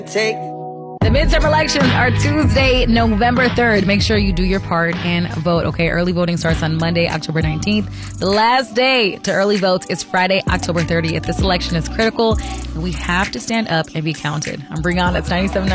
Take. The midterm elections are Tuesday, November 3rd. Make sure you do your part and vote, okay? Early voting starts on Monday, October 19th. The last day to early vote is Friday, October 30th. This election is critical, and we have to stand up and be counted. I'm Brianna. It's 97.